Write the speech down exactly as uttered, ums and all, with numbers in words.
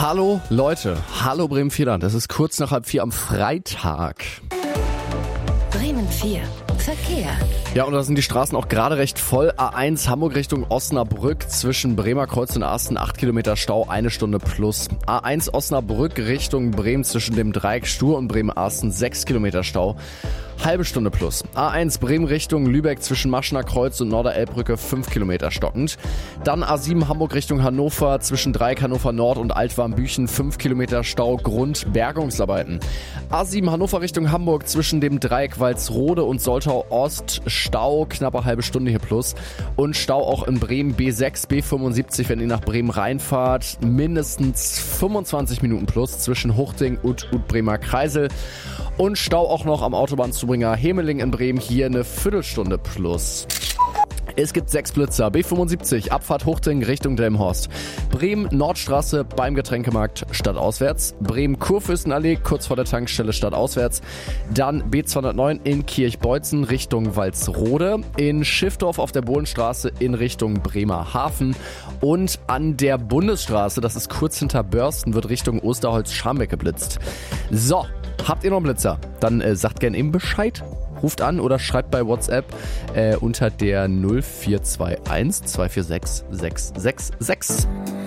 Hallo Leute, hallo Bremen-Vierland, es ist kurz nach halb vier am Freitag. Bremen vier, Verkehr. Ja, und da sind die Straßen auch gerade recht voll. A eins Hamburg Richtung Osnabrück zwischen Bremer Kreuz und Asten acht Kilometer Stau, eine Stunde plus. A eins Osnabrück Richtung Bremen zwischen dem Dreieck Stur und Bremen-Asten sechs Kilometer Stau, halbe Stunde plus. A eins Bremen Richtung Lübeck zwischen Maschener Kreuz und Norderelbbrücke fünf Kilometer stockend. Dann A sieben Hamburg Richtung Hannover zwischen Dreieck Hannover Nord und Altwarmbüchen fünf Kilometer Stau, Grund Bergungsarbeiten. A sieben Hannover Richtung Hamburg zwischen dem Dreieck Walsrode und Soltau Ost, Stau, knappe halbe Stunde hier plus. Und Stau auch in Bremen B sechs, B fünfundsiebzig, wenn ihr nach Bremen reinfahrt, mindestens fünfundzwanzig Minuten plus zwischen Huchting und Bremer Kreisel. Und Stau auch noch am Autobahnzubringer Hemeling in Bremen, hier eine Viertelstunde plus. Es gibt sechs Blitzer. B fünfundsiebzig, Abfahrt Huchting Richtung Delmenhorst. Bremen Nordstraße beim Getränkemarkt stadtauswärts. Bremen Kurfürstenallee kurz vor der Tankstelle stadtauswärts. Dann B zweihundertneun in Kirchbeutzen Richtung Walsrode. In Schiffdorf auf der Bohlenstraße in Richtung Bremerhaven. Und an der Bundesstraße, das ist kurz hinter Börsten, wird Richtung Osterholz-Scharmbeck geblitzt. So, habt ihr noch einen Blitzer? Dann äh, sagt gerne eben Bescheid. Ruft an oder schreibt bei WhatsApp äh, unter der null vier zwei eins zwei vier sechs sechs sechs sechs.